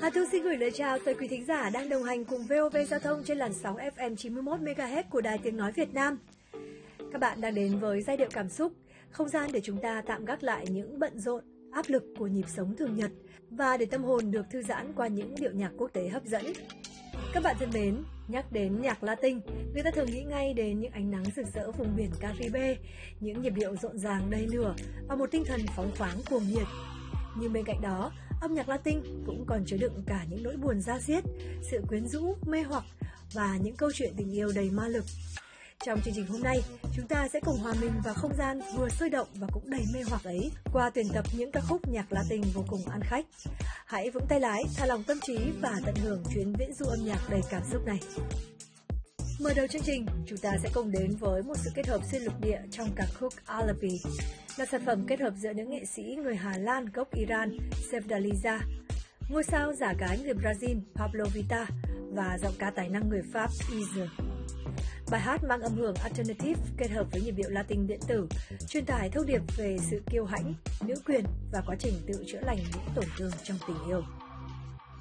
Hà Thư xin gửi lời chào tới quý thính giả đang đồng hành cùng VOV Giao thông trên làn sóng FM 91 MHz của Đài Tiếng Nói Việt Nam. Các bạn đang đến với giai điệu cảm xúc, không gian để chúng ta tạm gác lại những bận rộn, áp lực của nhịp sống thường nhật và để tâm hồn được thư giãn qua những điệu nhạc quốc tế hấp dẫn. Các bạn thân mến, nhắc đến nhạc Latin, người ta thường nghĩ ngay đến những ánh nắng rực rỡ vùng biển Caribe, những nhịp điệu rộn ràng đầy lửa và một tinh thần phóng khoáng cuồng nhiệt. Nhưng bên cạnh đó, âm nhạc Latin cũng còn chứa đựng cả những nỗi buồn da diết, sự quyến rũ, mê hoặc và những câu chuyện tình yêu đầy ma lực. Trong chương trình hôm nay, chúng ta sẽ cùng hòa mình vào không gian vừa sôi động và cũng đầy mê hoặc ấy qua tuyển tập những ca khúc nhạc Latin vô cùng ăn khách. Hãy vững tay lái, thả lỏng tâm trí và tận hưởng chuyến viễn du âm nhạc đầy cảm xúc này. Mở đầu chương trình, chúng ta sẽ cùng đến với một sự kết hợp xuyên lục địa trong ca khúc Alibi, là sản phẩm kết hợp giữa nữ nghệ sĩ người Hà Lan gốc Iran Sevdaliza, ngôi sao giả gái người Brazil Pablo Vittar và giọng ca tài năng người Pháp Ize. Bài hát mang âm hưởng alternative kết hợp với nhịp điệu Latin điện tử, truyền tải thông điệp về sự kiêu hãnh, nữ quyền và quá trình tự chữa lành những tổn thương trong tình yêu.